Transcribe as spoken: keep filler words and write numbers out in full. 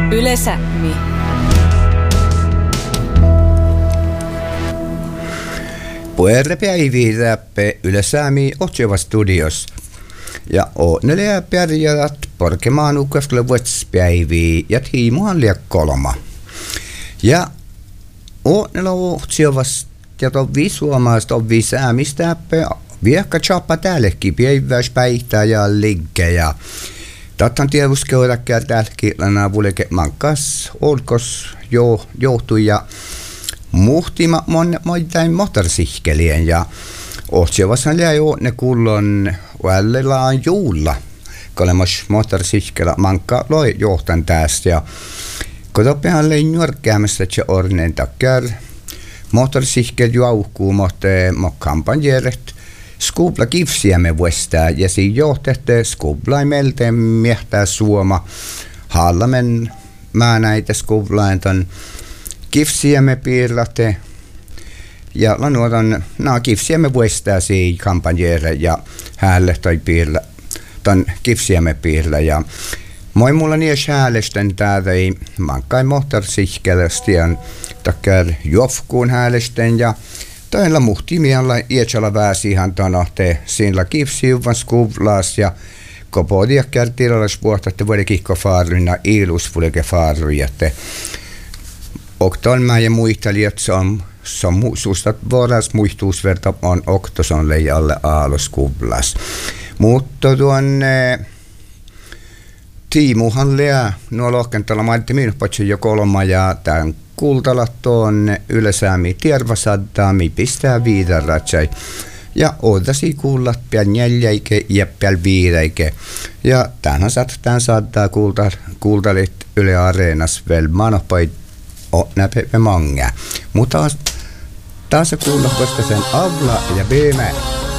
Yle Sämi. Puerrepäiviä täppä Yle Sämi Otseva studios. Ja onnelea pärjät porkemaan ukastle vuotspäiviä ja tiimuhan liian kolma. Ja onnella Otsevas ja tovi suomaista tovi Sämistä täppä viekka chappa täällekin päiväis päihtää ja linkkä ja Tattan tieduskeurakkää täälläkin länää vulke mankas olkos jo johtui ja muhtima mon moitain motorsihkelien ja Otsevashan liä jo ne kullon välillä juulla kolmas motorsihkela manka loi johtan tästä ja kotopehan lein nuorkäämässä se ornen takkar motorsihkel juaukkuu mohte mo kampanjeret skubla kivsiämme vuostää ja siinä johtehte skubla melten miehtää suoma hallamen mä näitä skublain ton kivsiämme piirlate ja lanuotan naa kivsiämme vuostää siinä kampanjere ja häälle toi piirlä ton kivsiämme piirlä ja moi mulla niin häälesten täällä ei mankkai motorsihkelestian takkar jofkuun häälesten ja Tällä muhtimialla iätsala väsihan tanahte siinä kivsiuvan skuvlas ja kopodia kärtilalas vuotatte vuode kikkofaaruna ilus vuode faarujatte. Okton ja muistalijat som som sustat varas muistuusverta on oktoson leijalle aaluskuvlas. Mutta tuonne Tiimuhan lää nuo lohkentalla mainittiin minun patsi jo kolma ja tämän kultala tuonne Yle Sämi tiervasaddaa mi pistää viidaratsai ja odasi kuulla pian neljäike ja pian viideike ja tänään saattaa saattaa kuulta kuultalit Yle Areenas vel manopai o näpe me manga mutta taas kuulla koska sen avla ja beemä